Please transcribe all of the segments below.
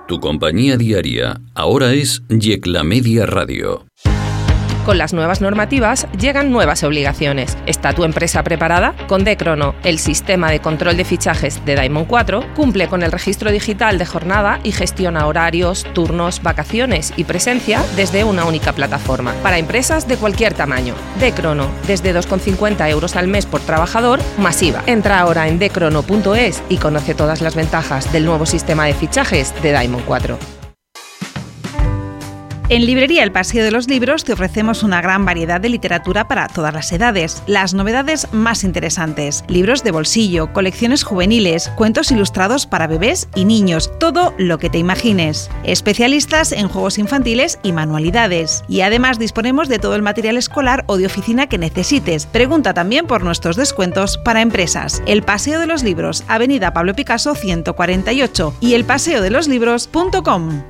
Tu compañía diaria ahora es Yecla Media Radio. Con las nuevas normativas llegan nuevas obligaciones. ¿Está tu empresa preparada? Con D-Crono, el sistema de control de fichajes de Diamond 4, cumple con el registro digital de jornada y gestiona horarios, turnos, vacaciones y presencia desde una única plataforma, para empresas de cualquier tamaño. D-Crono, desde 2,50 € al mes por trabajador, masiva. Entra ahora en dcrono.es y conoce todas las ventajas del nuevo sistema de fichajes de Diamond 4. En Librería El Paseo de los Libros te ofrecemos una gran variedad de literatura para todas las edades, las novedades más interesantes, libros de bolsillo, colecciones juveniles, cuentos ilustrados para bebés y niños, todo lo que te imagines. Especialistas en juegos infantiles y manualidades. Y además disponemos de todo el material escolar o de oficina que necesites. Pregunta también por nuestros descuentos para empresas. El Paseo de los Libros, Avenida Pablo Picasso 148 y elpaseodeloslibros.com.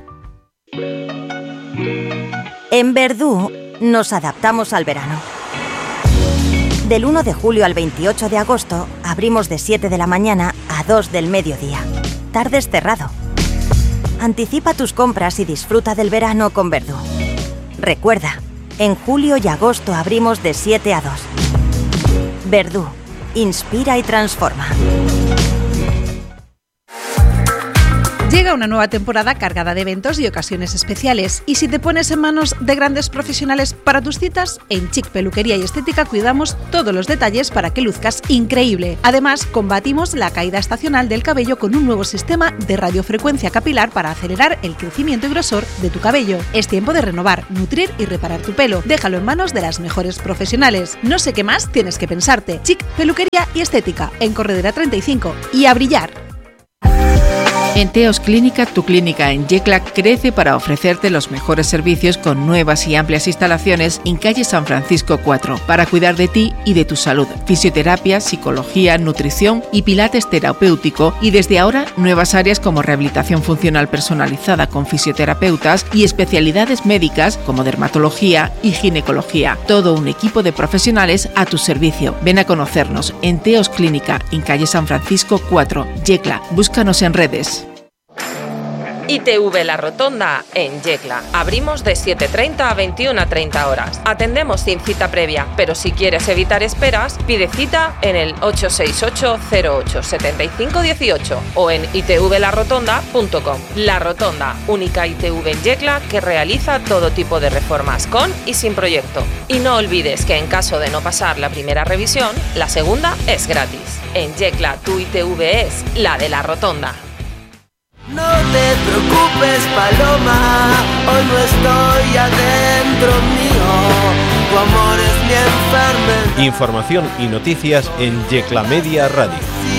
En Verdú nos adaptamos al verano. Del 1 de julio al 28 de agosto abrimos de 7 de la mañana a 2 del mediodía. Tardes cerrado. Anticipa tus compras y disfruta del verano con Verdú. Recuerda, en julio y agosto abrimos de 7 a 2. Verdú, inspira y transforma. Llega una nueva temporada cargada de eventos y ocasiones especiales. Y si te pones en manos de grandes profesionales para tus citas, en Chic Peluquería y Estética cuidamos todos los detalles para que luzcas increíble. Además, combatimos la caída estacional del cabello con un nuevo sistema de radiofrecuencia capilar para acelerar el crecimiento y grosor de tu cabello. Es tiempo de renovar, nutrir y reparar tu pelo. Déjalo en manos de las mejores profesionales. No sé qué más tienes que pensarte. Chic Peluquería y Estética, en Corredera 35. Y a brillar. En Teos Clínica, tu clínica en Yecla crece para ofrecerte los mejores servicios con nuevas y amplias instalaciones en calle San Francisco 4 para cuidar de ti y de tu salud. Fisioterapia, psicología, nutrición y pilates terapéutico, y desde ahora nuevas áreas como rehabilitación funcional personalizada con fisioterapeutas y especialidades médicas como dermatología y ginecología. Todo un equipo de profesionales a tu servicio. Ven a conocernos en Teos Clínica en calle San Francisco 4, Yecla. Búscanos en redes. ITV La Rotonda en Yecla. Abrimos de 7:30 a 21:30 horas. Atendemos sin cita previa, pero si quieres evitar esperas, pide cita en el 868-08-7518 o en itvlarotonda.com. La Rotonda, única ITV en Yecla que realiza todo tipo de reformas con y sin proyecto. Y no olvides que en caso de no pasar la primera revisión, la segunda es gratis. En Yecla, tu ITV es la de La Rotonda. No te preocupes, Paloma, hoy no estoy adentro mío, tu amor es mi enfermedad. Información y noticias en Yecla Media Radio.